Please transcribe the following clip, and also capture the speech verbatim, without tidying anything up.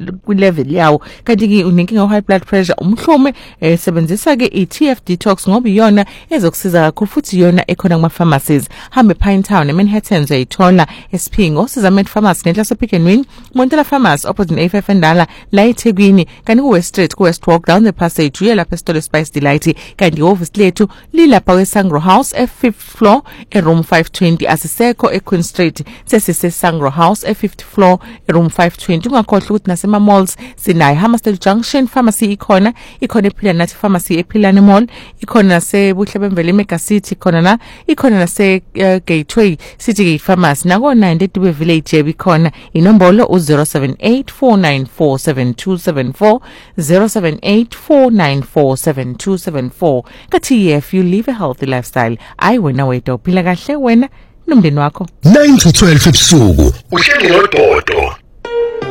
level yawo kanti ke unenkinga high blood pressure umhlume eh, sebenzisa ke i T F detox ngoba iyona ezokusiza kakhulu futhi iyona ekhona kuma pharmacies hambe Pinetown eManhattan uyithola eSphingo siza Med Pharmacy ngenhla se Pick and Win Montela Pharmacy opposite A F F Ndala la eThekwini kanti ku West Street ku West Walk down the passage uye lapha eStolo Spice Delight kanti office lethu lilapha weSangro House F fifth floor e room five twenty asisekho eQueen Street sesise Sangro House F fifth floor e room five twenty ungakhohlwa ukuthi nasema malls sinayi Hammersdale Junction Pharmacy ikhona ikhona ephila nathi Pharmacy ephilane mall ikhona nase Buhle Bemvele Mega City ikhona na ikhona nase uh, Gateway City Gate Pharmacy nako nine Dube Village ikhona inombolo u zero seven eight four nine four seven two seven four zero seven eight four nine four seven two seven four kathi if you live a healthy lifestyle I wena wethu uphila kahle wena nomndeni wakho nine to twelve ebusuku uhleli noDodo